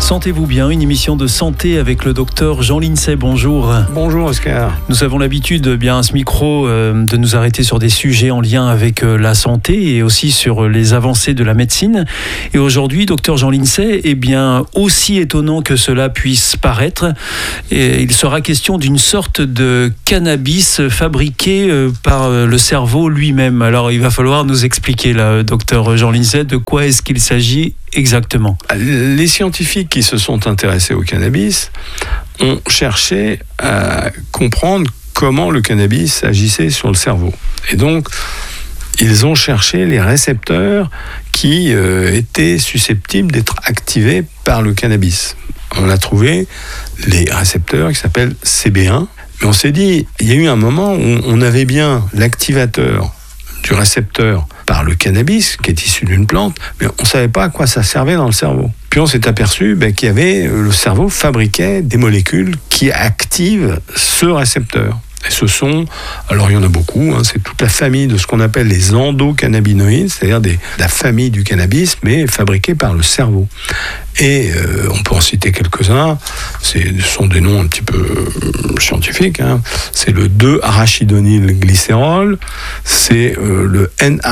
Sentez-vous bien, une émission de santé avec le docteur Jean Lincey. Bonjour. Bonjour Oscar. Nous avons l'habitude, bien à ce micro, de nous arrêter sur des sujets en lien avec la santé et aussi sur les avancées de la médecine. Et aujourd'hui, docteur Jean Lincey, aussi étonnant que cela puisse paraître, il sera question d'une sorte de cannabis fabriqué par le cerveau lui-même. Alors, il va falloir nous expliquer, là, docteur Jean Lincey, de quoi est-ce qu'il s'agit exactement? Les scientifiques qui se sont intéressés au cannabis ont cherché à comprendre comment le cannabis agissait sur le cerveau. Et donc, ils ont cherché les récepteurs qui étaient susceptibles d'être activés par le cannabis. On a trouvé les récepteurs qui s'appellent CB1. Mais on s'est dit, il y a eu un moment où on avait bien l'activateur du récepteur par le cannabis, qui est issu d'une plante, mais on ne savait pas à quoi ça servait dans le cerveau. Puis on s'est aperçu qu'il y avait, le cerveau fabriquait des molécules qui activent ce récepteur. Et ce sont, alors il y en a beaucoup, c'est toute la famille de ce qu'on appelle les endocannabinoïdes, c'est-à-dire la famille du cannabis, mais fabriqués par le cerveau. Et on peut en citer quelques-uns, ce sont des noms un petit peu scientifiques, c'est le 2-arachidonylglycérol, c'est le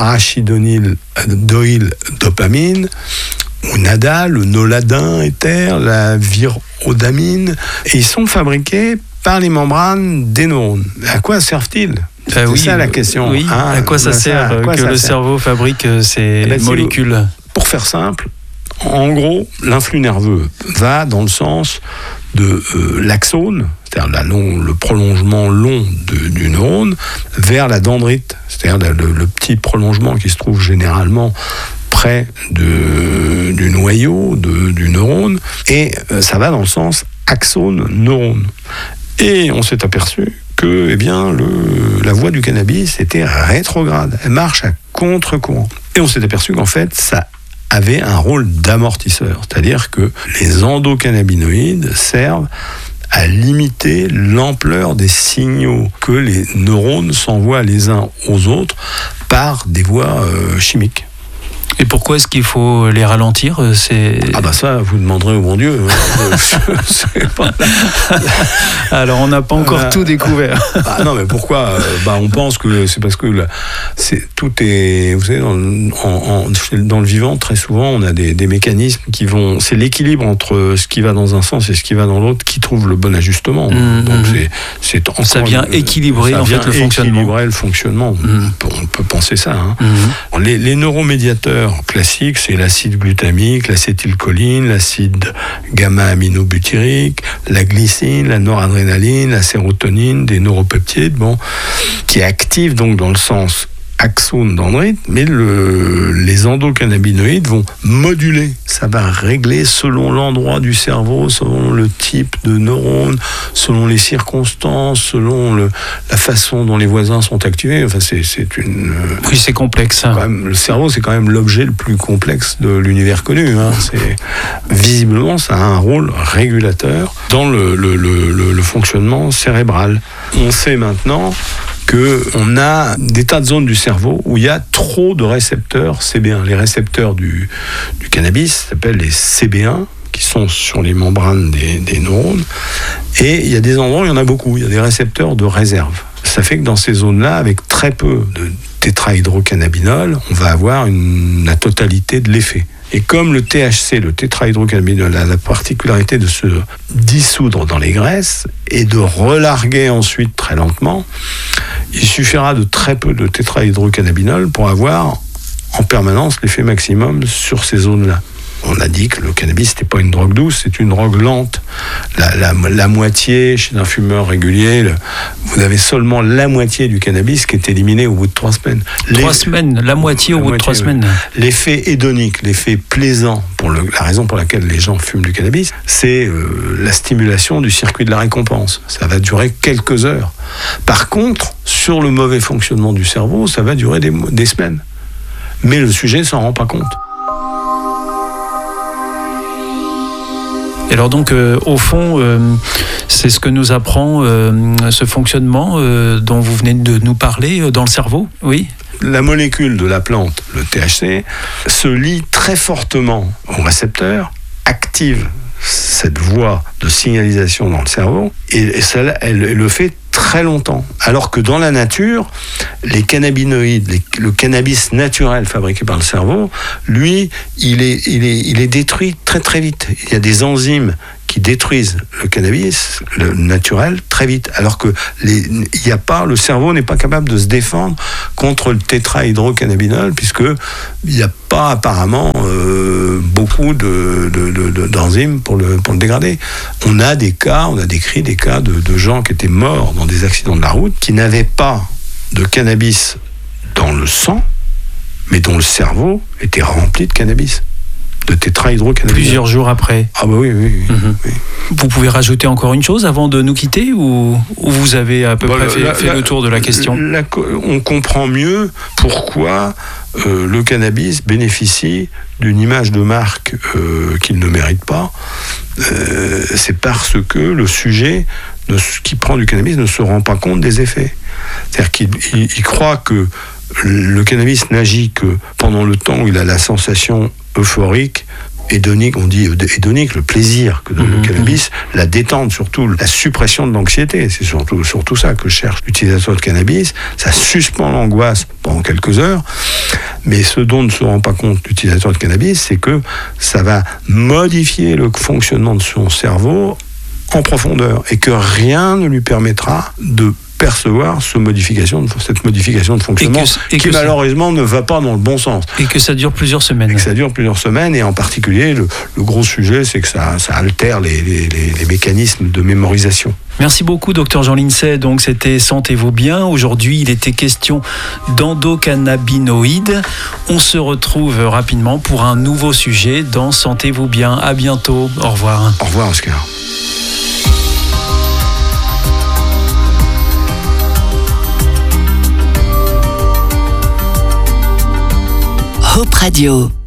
N-arachidonyl-dopamine, ou NADA, le noladin éther, la virodamine, et ils sont fabriqués par les membranes des neurones. À quoi servent-ils ? C'est ça la question. Oui. À quoi ça sert le cerveau fabrique ces molécules ? Pour faire simple, en gros, l'influx nerveux va dans le sens de l'axone, c'est-à-dire le prolongement long du neurone, vers la dendrite, c'est-à-dire le petit prolongement qui se trouve généralement près du noyau du neurone, et ça va dans le sens axone-neurone. Et on s'est aperçu que la voie du cannabis était rétrograde. Elle marche à contre-courant. Et on s'est aperçu qu'en fait, ça avait un rôle d'amortisseur. C'est-à-dire que les endocannabinoïdes servent à limiter l'ampleur des signaux que les neurones s'envoient les uns aux autres par des voies chimiques. Et pourquoi est-ce qu'il faut les ralentir ? Ça, vous demanderez au bon Dieu. Alors, on n'a pas encore tout découvert. Non, mais pourquoi ? On pense que c'est parce que tout est... Vous savez, dans le vivant, très souvent, on a des mécanismes qui vont... C'est l'équilibre entre ce qui va dans un sens et ce qui va dans l'autre qui trouve le bon ajustement. Donc, ça vient équilibrer, le fonctionnement. Équilibrer le fonctionnement. On peut penser ça. Les neuromédiateurs classiques, c'est l'acide glutamique, l'acétylcholine, l'acide gamma-aminobutyrique, la glycine, la noradrénaline, la sérotonine, des neuropeptides, qui activent donc dans le sens axone-dendrite, mais les endocannabinoïdes vont moduler. Ça va régler selon l'endroit du cerveau, selon le type de neurone, selon les circonstances, selon la façon dont les voisins sont activés. Enfin, Oui, c'est complexe. Le cerveau, c'est quand même l'objet le plus complexe de l'univers connu. Visiblement, ça a un rôle régulateur dans le fonctionnement cérébral. On sait maintenant qu'on a des tas de zones du cerveau où il y a trop de récepteurs CB1. Les récepteurs du cannabis s'appellent les CB1, qui sont sur les membranes des neurones. Et il y a des endroits où il y en a beaucoup. Il y a des récepteurs de réserve. Ça fait que dans ces zones-là, avec très peu de tétrahydrocannabinol, on va avoir la totalité de l'effet. Et comme le THC, le tétrahydrocannabinol, a la particularité de se dissoudre dans les graisses et de relarguer ensuite très lentement, il suffira de très peu de tétrahydrocannabinol pour avoir en permanence l'effet maximum sur ces zones-là. On a dit que le cannabis n'était pas une drogue douce, c'est une drogue lente. La moitié, chez un fumeur régulier, vous avez seulement la moitié du cannabis qui est éliminé au bout de 3 semaines. 3 semaines, la moitié au bout de 3 semaines. L'effet hédonique, l'effet plaisant, la raison pour laquelle les gens fument du cannabis, c'est la stimulation du circuit de la récompense. Ça va durer quelques heures. Par contre, sur le mauvais fonctionnement du cerveau, ça va durer des semaines. Mais le sujet ne s'en rend pas compte. Et alors donc, au fond, c'est ce que nous apprend ce fonctionnement dont vous venez de nous parler dans le cerveau, oui ? La molécule de la plante, le THC, se lie très fortement au récepteur, active cette voie de signalisation dans le cerveau, et celle, elle le fait très longtemps. Alors que dans la nature, les cannabinoïdes, le cannabis naturel fabriqué par le cerveau, lui, il est détruit très très vite. Il y a des enzymes qui détruisent le cannabis, le naturel, très vite. Alors que le cerveau n'est pas capable de se défendre contre le tétrahydrocannabinol, puisque il n'y a pas apparemment beaucoup d'enzymes pour le dégrader. On a décrit des cas de gens qui étaient morts dans des accidents de la route, qui n'avaient pas de cannabis dans le sang, mais dont le cerveau était rempli de cannabis, de tétrahydrocannabinol. Plusieurs jours après. Ah bah oui. Vous pouvez rajouter encore une chose avant de nous quitter, ou vous avez à peu près fait le tour de la question? On comprend mieux pourquoi le cannabis bénéficie d'une image de marque qu'il ne mérite pas. C'est parce que le sujet qui prend du cannabis ne se rend pas compte des effets. C'est-à-dire qu'il croit que le cannabis n'agit que pendant le temps où il a la sensation euphorique, hédonique, on dit hédonique, le plaisir que donne le cannabis, la détente surtout, la suppression de l'anxiété. C'est surtout ça que cherche l'utilisateur de cannabis. Ça suspend l'angoisse pendant quelques heures, mais ce dont ne se rend pas compte l'utilisateur de cannabis, c'est que ça va modifier le fonctionnement de son cerveau en profondeur, et que rien ne lui permettra de percevoir cette modification de fonctionnement qui malheureusement ne va pas dans le bon sens. Et que ça dure plusieurs semaines. Et en particulier, le gros sujet, c'est que ça altère les mécanismes de mémorisation. Merci beaucoup, Dr Jean Lindsay. Donc, c'était Sentez-vous bien. Aujourd'hui, il était question d'endocannabinoïdes. On se retrouve rapidement pour un nouveau sujet dans Sentez-vous bien. À bientôt. Au revoir. Au revoir, Oscar. Hope Radio.